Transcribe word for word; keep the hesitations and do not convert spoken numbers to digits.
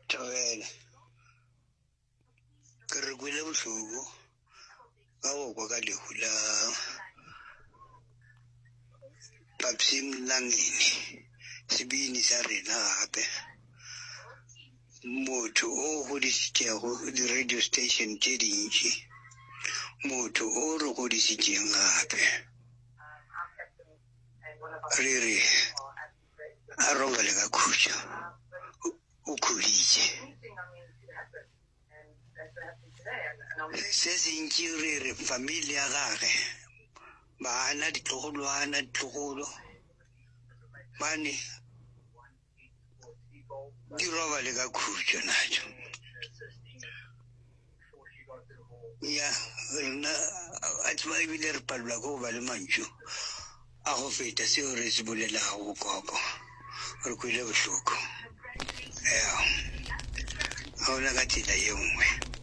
Tawela ke re kwele bohloko ka go kwa ka lehula papsim langeni sebini sa rena gape motho o godisitšego di-radio station tše dintši motho o re godisitšeng gape re re a robale ka khutša o khuditše se sentši re re familia gage bana ditlogolwana ditlogolo bane di robale ka khutša natšo ya rena a tseba ebile re palelwa ke go ba le mantšu a go feta seo re se bolelago bokoko re kwele bohloko ya ga ona ka tsela ye nngwe